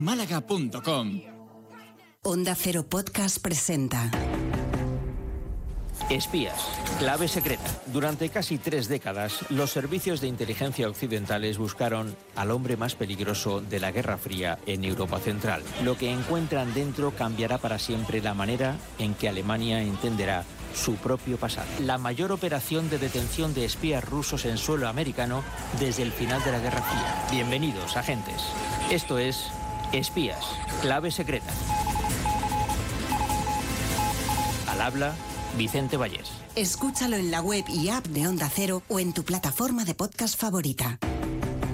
málaga.com. Onda Cero Podcast presenta Espías, clave secreta. Durante casi 3 décadas, los servicios de inteligencia occidentales buscaron al hombre más peligroso de la Guerra Fría en Europa Central. Lo que encuentran dentro cambiará para siempre la manera en que Alemania entenderá su propio pasado. La mayor operación de detención de espías rusos en suelo americano desde el final de la Guerra Fría. Bienvenidos, agentes. Esto es Espías, clave secreta. Al habla Vicente Vallés. Escúchalo en la web y app de Onda Cero o en tu plataforma de podcast favorita.